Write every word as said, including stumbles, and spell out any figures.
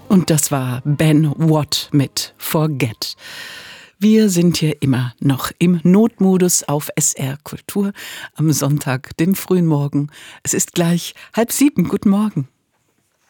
Und das war Ben Watt mit Forget. Wir sind hier immer noch im Notmodus auf S R Kultur am Sonntag, dem frühen Morgen. Es ist gleich halb sieben. Guten Morgen.